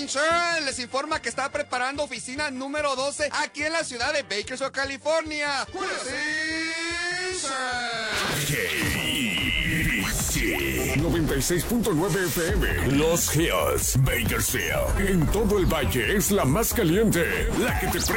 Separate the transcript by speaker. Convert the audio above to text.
Speaker 1: Insurance les informa que está preparando oficina número 12 aquí en la ciudad de Bakersfield, California.
Speaker 2: KBC 96.9 FM Los Hills, Bakersfield. En todo el valle es la más caliente, la que te